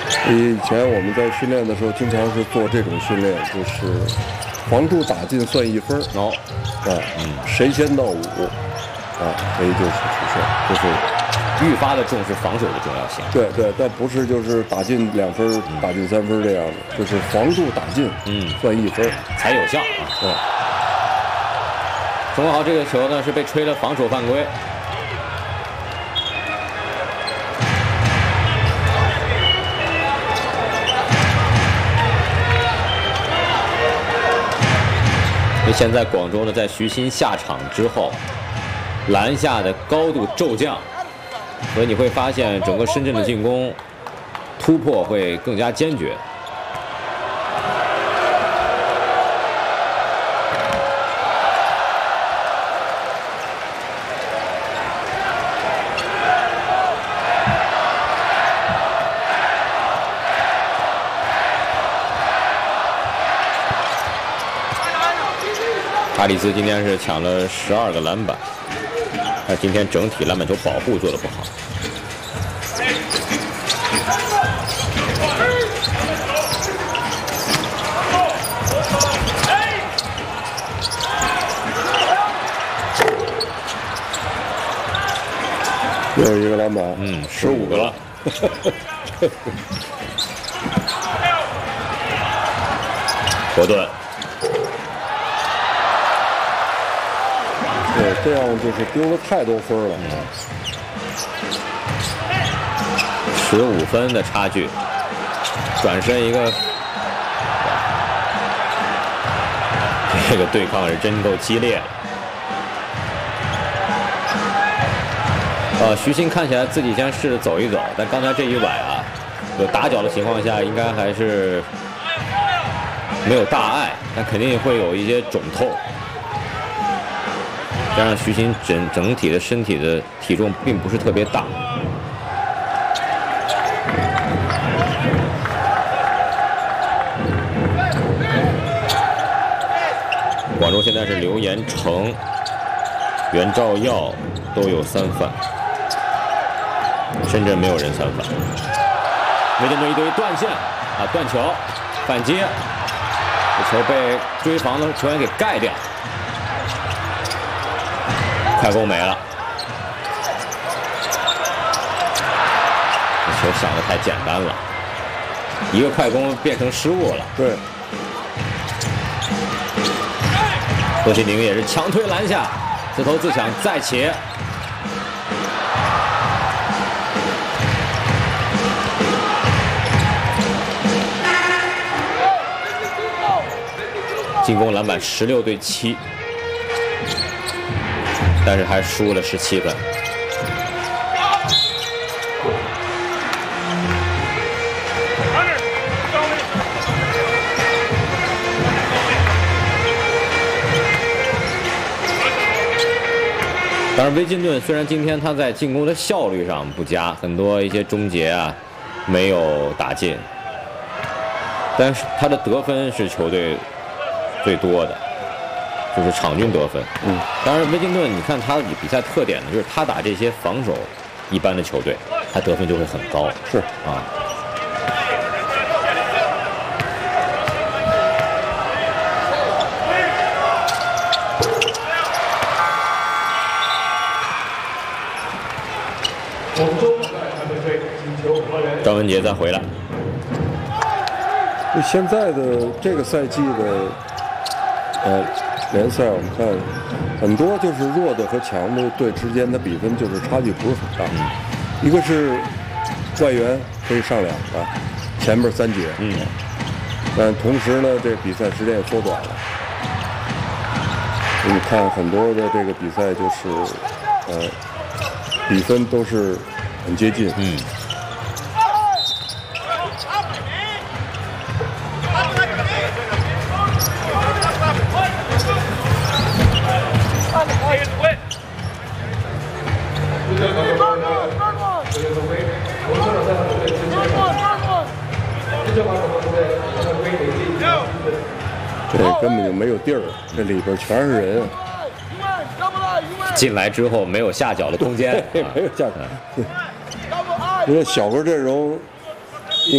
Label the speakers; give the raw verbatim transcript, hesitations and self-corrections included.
Speaker 1: 以前我们在训练的时候，经常是做这种训练，就是防住打进算一分
Speaker 2: 哦，
Speaker 1: 啊，嗯，谁先到五啊，谁就是出线，就是
Speaker 2: 愈发的重视防守的重要性。
Speaker 1: 对对，但不是就是打进两分、嗯、打进三分这样的，就是防住打进，嗯，算一分
Speaker 2: 才有效啊。
Speaker 1: 对。
Speaker 2: 钟国豪这个球呢是被吹了防守犯规。现在广州呢，在徐新下场之后，篮下的高度骤降，所以你会发现整个深圳的进攻突破会更加坚决。哈里斯今天是抢了十二个篮板，但今天整体篮板球保护做得不好。
Speaker 1: 又一个篮板，
Speaker 2: 嗯，十五个了。伯顿。
Speaker 1: 对，这样就是丢了太多分了。
Speaker 2: 十五分的差距，转身一个，这个对抗是真够激烈的。呃，徐新看起来自己先试着走一走，但刚才这一崴啊，有打脚的情况下，应该还是没有大碍，但肯定会有一些肿痛。加上徐新整整体的身体的体重并不是特别大，广州现在是刘延成、袁兆耀都有三犯，深圳没有人三犯。维顿队一堆断线啊，断球，反击，这球被追防的球员给盖掉。快攻没了，这球想的太简单了，一个快攻变成失误了。
Speaker 1: 对，
Speaker 2: 何其宁也是强推篮下，自投自抢再起。进攻篮板十六对七。但是还输了十七分。当然，威金顿虽然今天他在进攻的效率上不佳，很多一些终结啊没有打进，但是他的得分是球队最多的。就是场均得分，嗯，当然威金顿，你看他的比赛特点呢，就是他打这些防守一般的球队，他得分就会很高，
Speaker 1: 是
Speaker 2: 啊。张文杰再回来，
Speaker 1: 现在的这个赛季的，呃。联赛我们看很多就是弱的和强的队之间的比分就是差距不是很大，嗯、一个是外援可以上两个，前面三节，嗯，但同时呢，这比赛时间也缩短了。你看很多的这个比赛就是，呃，比分都是很接近，嗯。这根本就没有地儿，这里边全是人。
Speaker 2: 进来之后没有下脚的空间，
Speaker 1: 没有下脚。你看小个阵容，